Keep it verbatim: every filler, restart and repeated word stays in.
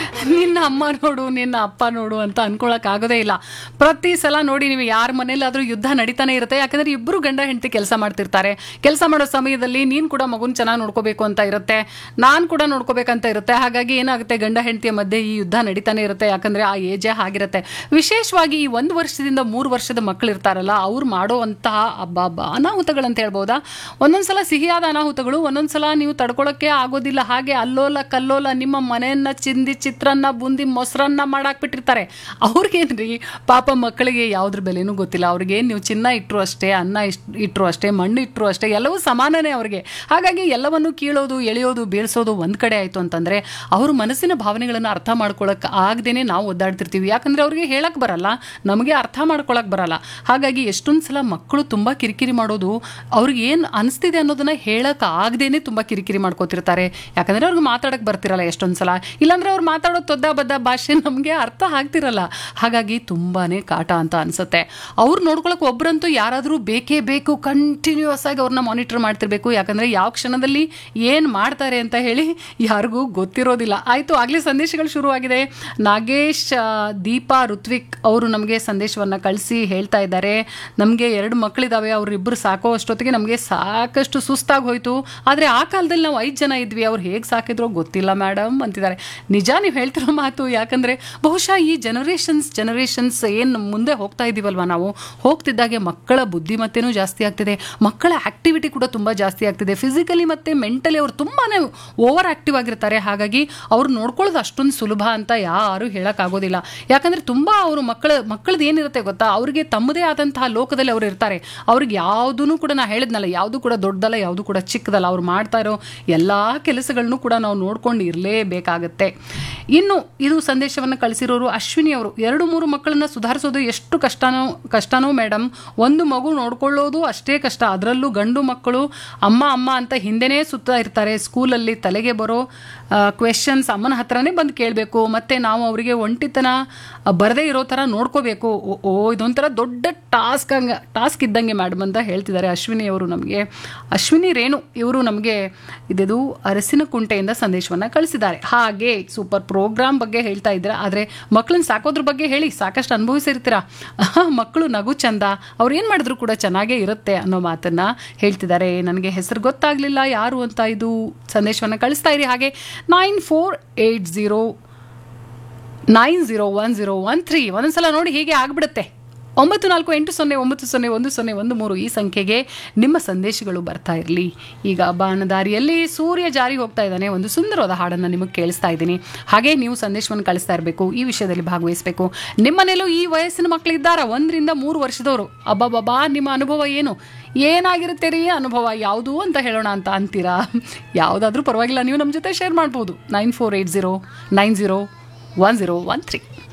ನಿನ್ನ ಅಮ್ಮ ನೋಡು ನಿನ್ನ ಅಪ್ಪ ನೋಡು ಅಂತ ಅನ್ಕೊಳಕ್ ಆಗೋದೇ ಇಲ್ಲ. ಪ್ರತಿ ಸಲ ನೋಡಿ ನೀವು ಯಾರ ಮನೇಲಾದ್ರೂ ಯುದ್ಧ ನಡೀತಾನೆ ಇರುತ್ತೆ. ಯಾಕಂದ್ರೆ ಇಬ್ರು ಗಂಡ ಹೆಂಡತಿ ಕೆಲಸ ಮಾಡ್ತಿರ್ತಾರೆ. ಕೆಲಸ ಮಾಡೋ ಸಮಯದಲ್ಲಿ ನೀನ್ ಕೂಡ ಮಗುನ್ ಚೆನ್ನಾಗಿ ನೋಡ್ಕೋಬೇಕು ಅಂತ ಇರುತ್ತೆ, ನಾನ್ ಕೂಡ ನೋಡ್ಕೋಬೇಕಂತ ಇರುತ್ತೆ. ಹಾಗಾಗಿ ಏನಾಗುತ್ತೆ, ಗಂಡ ಹೆಂಡತಿಯ ಮಧ್ಯೆ ಈ ಯುದ್ಧ ನಡೀತಾನೆ ಇರುತ್ತೆ. ಯಾಕಂದ್ರೆ ಆ ಏಜೇ ಆಗಿರುತ್ತೆ. ವಿಶೇಷವಾಗಿ ಈ ಒಂದು ವರ್ಷದಿಂದ ಮೂರು ವರ್ಷದ ಮಕ್ಕಳು ಇರ್ತಾರಲ್ಲ, ಅವ್ರು ಮಾಡುವಂತಹ ಅಬ್ಬ ಅನಾಹುತಗಳಂತ ಹೇಳ್ಬೋದಾ. ಒಂದೊಂದ್ಸಲ ಸಿಹಿಯಾದ ಅನಾಹುತಗಳು, ಒಂದೊಂದ್ಸಲ ನೀವು ತಡ್ಕೊಳಕ್ಕೆ ಆಗೋದಿಲ್ಲ. ಹಾಗೆ ಅಲ್ಲೋಲ ಕಲ್ಲೋಲ ನಿಮ್ಮ ಮನೆಯನ್ನ ಚಿಂದಿ ಚಿತ್ರಾನ್ನ ಬುಂದಿ ಮೊಸರನ್ನ ಮಾಡಾಕ್ಬಿಟ್ಟಿರ್ತಾರೆ. ಅವ್ರಿಗೇನ್ರಿ ಪಾಪ ಮಕ್ಕಳಿಗೆ ಯಾವ್ದ್ರ ಬೆಲೆನೂ ಗೊತ್ತಿಲ್ಲ. ಅವ್ರಿಗೇನು ನೀವು ಚಿನ್ನ ಇಟ್ಟರು ಅಷ್ಟೇ, ಅನ್ನ ಇಟ್ಟರು ಅಷ್ಟೇ, ಮಣ್ಣು ಇಟ್ಟರು ಅಷ್ಟೇ, ಎಲ್ಲವೂ ಸಮಾನನೇ ಅವ್ರಿಗೆ. ಹಾಗಾಗಿ ಎಲ್ಲವನ್ನು ಕೀಳೋದು ಎಳೆಯೋದು ಬೀಳ್ಸೋದು ಒಂದ್ ಕಡೆ ಆಯ್ತು ಅಂತಂದ್ರೆ ಅವ್ರ ಮನಸ್ಸಿನ ಭಾವನೆಗಳನ್ನ ಅರ್ಥ ಮಾಡ್ಕೊಳಕ್ ಆಗದೇನೆ ನಾವು ಒದ್ದಾಡ್ತಿರ್ತೀವಿ. ಯಾಕಂದ್ರೆ ಅವ್ರಿಗೆ ಹೇಳಕ್ ಬರಲ್ಲ, ನಮಗೆ ಅರ್ಥ ಮಾಡ್ಕೊಳಕ್ ಬರಲ್ಲ. ಹಾಗಾಗಿ ಎಷ್ಟೊಂದ್ ಸಲ ಮಕ್ಕಳು ತುಂಬಾ ಕಿರಿಕಿರಿ ಮಾಡೋದು ಅವ್ರಿಗೆ ಏನ್ ಅನಿಸ್ತಿದೆ ಅನ್ನೋದನ್ನ ಹೇಳಕ್ ಆಗದೇನೆ ತುಂಬಾ ಕಿರಿಕಿರಿ ಮಾಡ್ಕೋತಿರ್ತಾರೆ. ಯಾಕಂದ್ರೆ ಅವ್ರಿಗೆ ಮಾತಾಡಕ್ ಬರ್ತಿರಲ್ಲ ಎಷ್ಟೊಂದ್ಸಲ, ಇಲ್ಲಾಂದ್ರೆ ಅವ್ರು ಮಾತಾಡೋ ತೊದ್ದ ಬದ್ದ ಭಾಷೆ ನಮ್ಗೆ ಅರ್ಥ ಆಗ್ತಿರಲ್ಲ. ಹಾಗಾಗಿ ತುಂಬಾನೇ ಕಾಟ ಅಂತ ಅನ್ಸುತ್ತೆ. ಅವ್ರು ನೋಡ್ಕೊಳಕ್ ಒಬ್ರಂತೂ ಯಾರಾದ್ರೂ ಬೇಕೇ ಬೇಕು, ಕಂಟಿನ್ಯೂಸ್ ಆಗಿ ಅವ್ರನ್ನ ಮಾನಿಟರ್ ಮಾಡ್ತಿರ್ಬೇಕು. ಯಾಕಂದ್ರೆ ಯಾವ ಕ್ಷಣದಲ್ಲಿ ಏನ್ ಮಾಡ್ತಾರೆ ಅಂತ ಹೇಳಿ ಯಾರಿಗೂ ಗೊತ್ತಿರೋದಿಲ್ಲ. ಆಯ್ತು, ಆಗ್ಲೇ ಸಂದೇಶಗಳು ಶುರುವಾಗಿದೆ. ನಾಗೇಶ್, ದೀಪಾ, ಋತ್ವಿಕ್ ಅವರು ನಮಗೆ ಸಂದೇಶವನ್ನ ಕಳಿಸಿ ಹೇಳ್ತಾ ಇದ್ದಾರೆ, ನಮ್ಗೆ ಎರಡು ಮಕ್ಕಳಿದಾವೆ, ಅವ್ರಿಬ್ರು ಸಾಕೋ ಅಷ್ಟೊತ್ತಿಗೆ ನಮ್ಗೆ ಸಾಕಷ್ಟು ಸುಸ್ತಾಗಿ ಹೋಯ್ತು. ಆದ್ರೆ ಆ ಕಾಲದಲ್ಲಿ ನಾವು ಐದು ಜನ ಇದ್ವಿ, ಅವ್ರು ಹೇಗ್ ಸಾಕಿದ್ರೋ ಗೊತ್ತಿಲ್ಲ ಮೇಡಮ್ ಅಂತಿದ್ದಾರೆ. ನಿಜ ನೀವು ಹೇಳ್ತಿರೋ ಮಾತು. ಯಾಕಂದ್ರೆ ಬಹುಶಃ ಈ ಜನರೇಷನ್ಸ್ ಜನರೇಷನ್ಸ್ ಏನು ಮುಂದೆ ಹೋಗ್ತಾ ಇದೀವಲ್ವಾ, ನಾವು ಹೋಗ್ತಿದ್ದಾಗೆ ಮಕ್ಕಳ ಬುದ್ಧಿಮತ್ತೆನೂ ಜಾಸ್ತಿ ಆಗ್ತಿದೆ, ಮಕ್ಕಳ ಆಕ್ಟಿವಿಟಿ ಕೂಡ ತುಂಬಾ ಜಾಸ್ತಿ ಆಗ್ತಿದೆ. ಫಿಸಿಕಲಿ ಮತ್ತೆ ಮೆಂಟಲಿ ಅವ್ರು ತುಂಬಾನೇ ಓವರ್ ಆಕ್ಟಿವ್ ಆಗಿರ್ತಾರೆ. ಹಾಗಾಗಿ ಅವ್ರು ನೋಡ್ಕೊಳ್ಳೋದು ಅಷ್ಟೊಂದು ಸುಲಭ ಅಂತ ಯಾರು ಹೇಳಕ್ ಆಗೋದಿಲ್ಲ. ಯಾಕಂದ್ರೆ ತುಂಬಾ ಅವರು ಮಕ್ಕಳ ಮಕ್ಕಳದ್ದು ಏನಿರುತ್ತೆ ಗೊತ್ತಾ, ಅವ್ರಿಗೆ ತಮ್ಮದೇ ಆದಂತಹ ಲೋಕದಲ್ಲಿ ಅವ್ರು ಇರ್ತಾರೆ. ಅವ್ರಿಗೆ ಯಾವುದೂ ಕೂಡ ನಾ ಹೇಳಿದ್ನಲ್ಲ, ಯಾವುದು ಕೂಡ ದೊಡ್ಡದಲ್ಲ, ಯಾವುದು ಕೂಡ ಚಿಕ್ಕದಲ್ಲ. ಅವ್ರು ಮಾಡ್ತಾ ಇರೋ ಎಲ್ಲಾ ಕೆಲಸಗಳನ್ನು ಕೂಡ ನಾವು ನೋಡ್ಕೊಂಡು ಇರಲೇಬೇಕಾಗತ್ತೆ. ಇನ್ನು ಇದು ಸಂದೇಶವನ್ನು ಕಳಿಸಿರೋರು ಅಶ್ವಿನಿ ಅವರು. ಎರಡು ಮೂರು ಮಕ್ಕಳನ್ನ ಸುಧಾರಿಸೋದು ಎಷ್ಟು ಕಷ್ಟನೋ ಕಷ್ಟನೋ ಮೇಡಮ್. ಒಂದು ಮಗು ನೋಡ್ಕೊಳ್ಳೋದು ಅಷ್ಟೇ ಕಷ್ಟ. ಅದರಲ್ಲೂ ಗಂಡು ಮಕ್ಕಳು ಅಮ್ಮ ಅಮ್ಮ ಅಂತ ಹಿಂದೆನೇ ಸುತ್ತಾ ಇರ್ತಾರೆ. ಸ್ಕೂಲಲ್ಲಿ ತಲೆಗೆ ಬರೋ ಕ್ವೆಶನ್ಸ್ ಅಮ್ಮನ ಹತ್ರನೇ ಬಂದು ಕೇಳಬೇಕು. ಮತ್ತೆ ನಾವು ಅವರಿಗೆ ಒಂಟಿತನ ಬರದೇ ಇರೋ ಥರ ನೋಡ್ಕೋಬೇಕು. ಓ ಇದೊಂಥರ ದೊಡ್ಡ ಟಾಸ್ಕ್ ಹಂಗ ಟಾಸ್ಕ್ ಇದ್ದಂಗೆ ಮೇಡಮ್ ಅಂತ ಹೇಳ್ತಿದ್ದಾರೆ ಅಶ್ವಿನಿ ಅವರು ನಮಗೆ. ಅಶ್ವಿನಿ ರೇಣು ಇವರು ನಮಗೆ ಇದು ಅರಸಿನ ಕುಂಟೆಯಿಂದ ಸಂದೇಶವನ್ನು ಕಳಿಸಿದ್ದಾರೆ. ಹಾಗೆ ಸೂಪರ್ ಪ್ರೋಗ್ರಾಮ್ ಬಗ್ಗೆ ಹೇಳ್ತಾ ಇದ್ದೀರಾ, ಆದರೆ ಮಕ್ಕಳನ್ನ ಸಾಕೋದ್ರ ಬಗ್ಗೆ ಹೇಳಿ, ಸಾಕಷ್ಟು ಅನುಭವಿಸಿರ್ತೀರಾ. ಮಕ್ಕಳು ನಗು ಚಂದ, ಅವ್ರು ಏನು ಮಾಡಿದ್ರು ಕೂಡ ಚೆನ್ನಾಗೇ ಇರುತ್ತೆ ಅನ್ನೋ ಮಾತನ್ನ ಹೇಳ್ತಿದ್ದಾರೆ. ನನಗೆ ಹೆಸರು ಗೊತ್ತಾಗಲಿಲ್ಲ ಯಾರು ಅಂತ. ಇದು ಸಂದೇಶವನ್ನು ಕಳಿಸ್ತಾ ಇರಿ. ಹಾಗೆ nine four eight zero nine zero one zero one three ಒಂದೊಂದ್ಸಲ ನೋಡಿ ಹೀಗೆ ಆಗ್ಬಿಡುತ್ತೆ. ಒಂಬತ್ತು ನಾಲ್ಕು ಎಂಟು ಸೊನ್ನೆ ಒಂಬತ್ತು ಸೊನ್ನೆ ಒಂದು ಸೊನ್ನೆ ಒಂದು ಮೂರು ಈ ಸಂಖ್ಯೆಗೆ ನಿಮ್ಮ ಸಂದೇಶಗಳು ಬರ್ತಾ ಇರಲಿ. ಈಗ ಬಾಣದಾರಿಯಲ್ಲಿ ಸೂರ್ಯ ಜಾರಿ ಹೋಗ್ತಾ ಇದ್ದಾನೆ, ಒಂದು ಸುಂದರವಾದ ಹಾಡನ್ನು ನಿಮಗೆ ಕೇಳಿಸ್ತಾ ಇದ್ದೀನಿ. ಹಾಗೆ ನೀವು ಸಂದೇಶವನ್ನು ಕಳಿಸ್ತಾ ಇರಬೇಕು, ಈ ವಿಷಯದಲ್ಲಿ ಭಾಗವಹಿಸಬೇಕು. ನಿಮ್ಮನೇಲೂ ಈ ವಯಸ್ಸಿನ ಮಕ್ಕಳಿದ್ದಾರಾ, ಒಂದರಿಂದ ಮೂರು ವರ್ಷದವರು? ಅಬ್ಬಬ್ಬಾ, ನಿಮ್ಮ ಅನುಭವ ಏನು, ಏನಾಗಿರುತ್ತೆ ರೀ ಅನುಭವ, ಯಾವುದು ಅಂತ ಹೇಳೋಣ ಅಂತ ಅಂತೀರಾ? ಯಾವುದಾದ್ರೂ ಪರವಾಗಿಲ್ಲ, ನೀವು ನಮ್ಮ ಜೊತೆ ಶೇರ್ ಮಾಡ್ಬೋದು. Nine four eight zero nine zero one zero one three